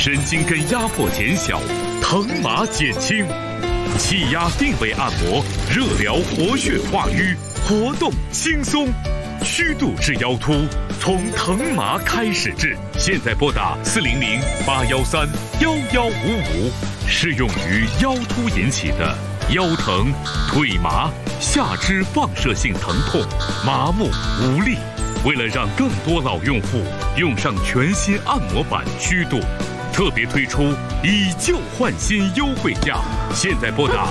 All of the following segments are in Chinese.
神经根压迫减小，疼麻减轻。气压定位按摩，热疗活血化瘀，活动轻松。虚度治腰突，从疼麻开始治。现在拨打400-813-1155，适用于腰突引起的腰疼、腿麻、下肢放射性疼痛、麻木无力。为了让更多老用户用上全新按摩板虚度，特别推出以旧换新优惠价。现在拨打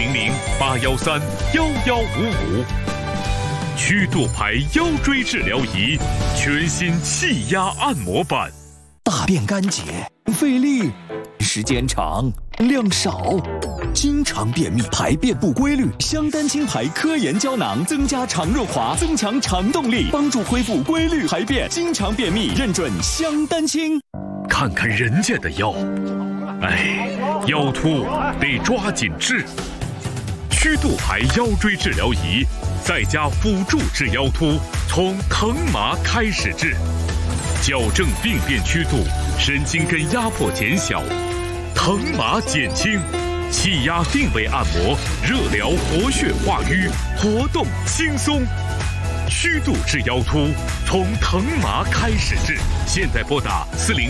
400-813-1155。曲度牌腰椎治疗仪，全新气压按摩板。 大便干结，费力，时间长，量少，经常便秘，排便不规律。香丹清牌科研胶囊增加肠润滑，增强肠动力，帮助恢复规律排便。经常便秘，认准香丹清。 看看人家的腰，哎，腰突得抓紧治。曲度牌腰椎治疗仪，再加辅助治腰突，从疼麻开始治，矫正病变曲度，神经根压迫减小，疼麻减轻，气压定位按摩，热疗活血化瘀，活动轻松。曲度治腰突，从疼麻开始治。现在拨打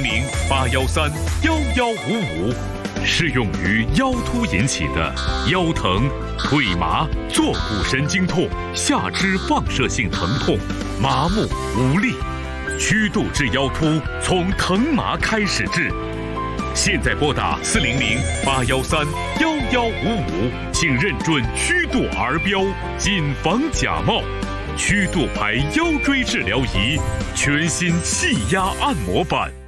400-813-1155，适用于腰突引起的腰疼、腿麻、坐骨神经痛、下肢放射性疼痛、麻木无力。曲度治腰突，从疼麻开始治。现在拨打400-813-1155，请认准曲度儿标，谨防假冒。曲度牌腰椎治疗仪，全新气压按摩板。